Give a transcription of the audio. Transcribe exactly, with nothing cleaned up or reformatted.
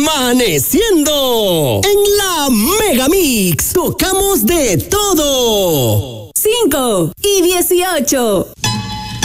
Amaneciendo en la Mega Mix. Tocamos de todo. cinco y dieciocho.